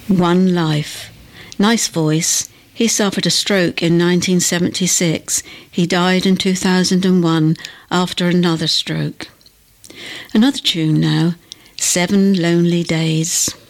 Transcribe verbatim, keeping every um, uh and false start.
One Life. Nice voice. He suffered a stroke in nineteen seventy-six. He died in two thousand one after another stroke. Another tune now. Seven Lonely Days.